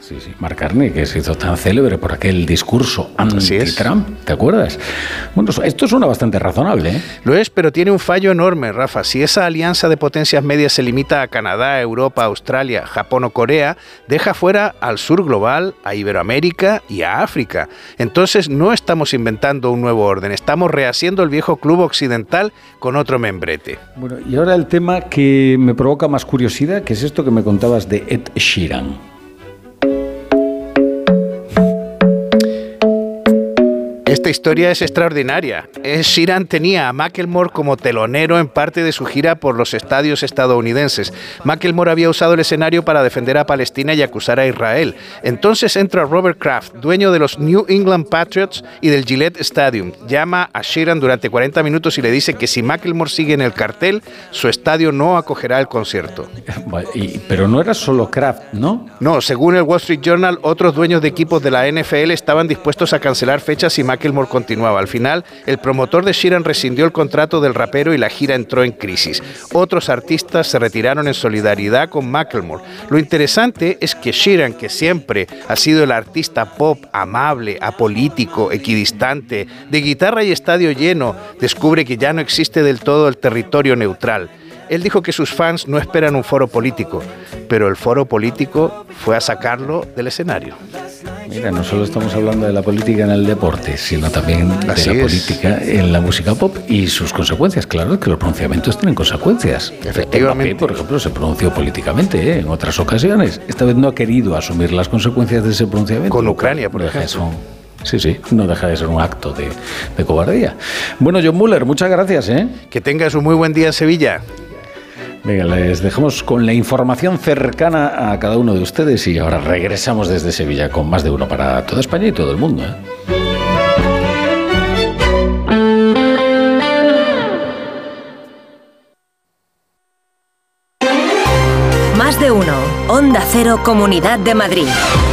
Sí, Mark Carney, que se hizo tan célebre por aquel discurso anti-Trump, ¿te acuerdas? Bueno, esto suena bastante razonable, ¿eh? Lo es, pero tiene un fallo enorme, Rafa. Si esa alianza de potencias medias se limita a Canadá, Europa, Australia, Japón o Corea, deja fuera al sur global, a Iberoamérica y a África. Entonces no estamos inventando un nuevo orden, estamos rehaciendo el viejo club occidental con otro membrete. Bueno, y ahora el tema que me provoca más curiosidad, que es esto que me contabas de Ed Sheeran. Esta historia es extraordinaria. Sheeran tenía a Macklemore como telonero en parte de su gira por los estadios estadounidenses. Macklemore había usado el escenario para defender a Palestina y acusar a Israel. Entonces entra Robert Kraft, dueño de los New England Patriots y del Gillette Stadium. Llama a Sheeran durante 40 minutos y le dice que si Macklemore sigue en el cartel, su estadio no acogerá el concierto. Pero no era solo Kraft, ¿no? No, según el Wall Street Journal, otros dueños de equipos de la NFL estaban dispuestos a cancelar fechas y Macklemore continuaba. Al final, el promotor de Sheeran rescindió el contrato del rapero y la gira entró en crisis. Otros artistas se retiraron en solidaridad con Macklemore. Lo interesante es que Sheeran, que siempre ha sido el artista pop amable, apolítico, equidistante, de guitarra y estadio lleno, descubre que ya no existe del todo el territorio neutral. Él dijo que sus fans no esperan un foro político, pero el foro político fue a sacarlo del escenario. Mira, no solo estamos hablando de la política en el deporte, sino también de la política en la música pop y sus consecuencias. Claro que los pronunciamientos tienen consecuencias. Efectivamente. Mbappé, por ejemplo, se pronunció políticamente en otras ocasiones. Esta vez no ha querido asumir las consecuencias de ese pronunciamiento. Con Ucrania, por ejemplo. Sí, no deja de ser un acto de cobardía. Bueno, John Muller, muchas gracias, ¿eh? Que tengas un muy buen día en Sevilla. Venga, les dejamos con la información cercana a cada uno de ustedes y ahora regresamos desde Sevilla con más de uno para toda España y todo el mundo, ¿eh? Más de uno. Onda Cero, Comunidad de Madrid.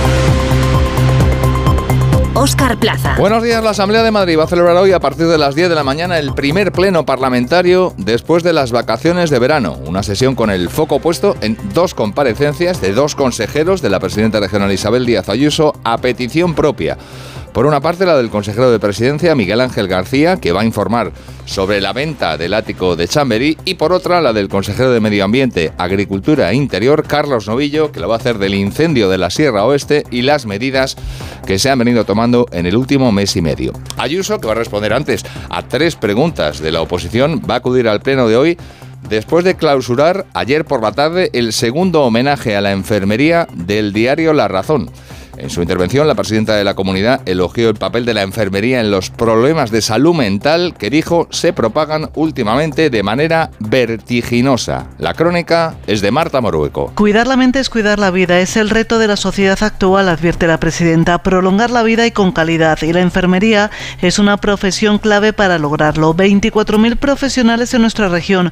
Óscar Plaza. Buenos días. La Asamblea de Madrid va a celebrar hoy a partir de las 10 de la mañana el primer pleno parlamentario después de las vacaciones de verano. Una sesión con el foco puesto en dos comparecencias de dos consejeros de la presidenta regional Isabel Díaz Ayuso a petición propia. Por una parte, la del consejero de Presidencia, Miguel Ángel García, que va a informar sobre la venta del ático de Chamberí, y por otra, la del consejero de Medio Ambiente, Agricultura e Interior, Carlos Novillo, que lo va a hacer del incendio de la Sierra Oeste y las medidas que se han venido tomando en el último mes y medio. Ayuso, que va a responder antes a 3 preguntas de la oposición, va a acudir al pleno de hoy después de clausurar ayer por la tarde el segundo homenaje a la enfermería del diario La Razón. En su intervención, la presidenta de la comunidad elogió el papel de la enfermería en los problemas de salud mental que, dijo, se propagan últimamente de manera vertiginosa. La crónica es de Marta Morueco. Cuidar la mente es cuidar la vida. Es el reto de la sociedad actual, advierte la presidenta. Prolongar la vida y con calidad. Y la enfermería es una profesión clave para lograrlo. 24.000 profesionales en nuestra región.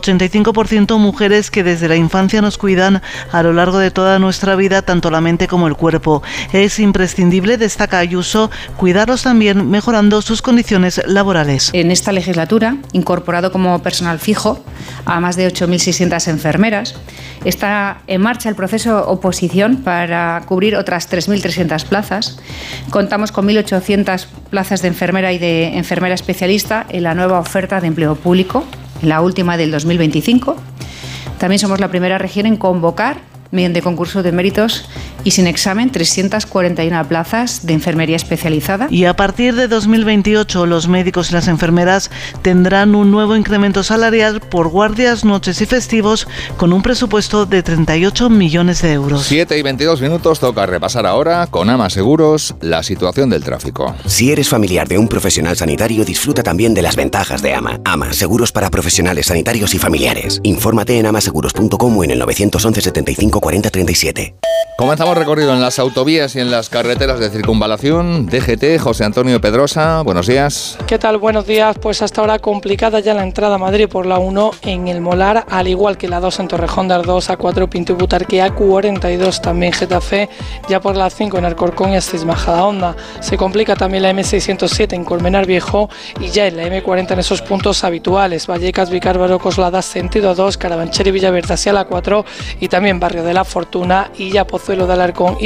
85% mujeres que desde la infancia nos cuidan a lo largo de toda nuestra vida, tanto la mente como el cuerpo. Es imprescindible, destaca Ayuso, cuidarlos también mejorando sus condiciones laborales. En esta legislatura, incorporado como personal fijo a más de 8.600 enfermeras, está en marcha el proceso oposición para cubrir otras 3.300 plazas. Contamos con 1.800 plazas de enfermera y de enfermera especialista en la nueva oferta de empleo público, en la última del 2025. También somos la primera región en convocar, mediante concurso de méritos y sin examen, 341 plazas de enfermería especializada. Y a partir de 2028 los médicos y las enfermeras tendrán un nuevo incremento salarial por guardias, noches y festivos con un presupuesto de 38 millones de euros. 7 y 22 minutos, toca repasar ahora con AMA Seguros la situación del tráfico. Si eres familiar de un profesional sanitario, disfruta también de las ventajas de AMA. AMA, seguros para profesionales sanitarios y familiares. Infórmate en amaseguros.com o en el 911 75 40 37. Comenzamos recorrido en las autovías y en las carreteras de circunvalación. DGT, José Antonio Pedrosa, buenos días. ¿Qué tal? Buenos días. Pues hasta ahora complicada ya la entrada a Madrid por la 1 en el Molar, al igual que la 2 en Torrejón de Ardoz, A4 Pinto y Butarque, A42 también Getafe, ya por la 5 en Alcorcón y A6 Majadahonda. Se complica también la M607 en Colmenar Viejo y ya en la M40 en esos puntos habituales. Vallecas, Vicárvaro, Coslada, sentido 2, Carabanchel y Villaverde hacia la 4 y también Barrio de la Fortuna y ya Pozuelo de Alarcón y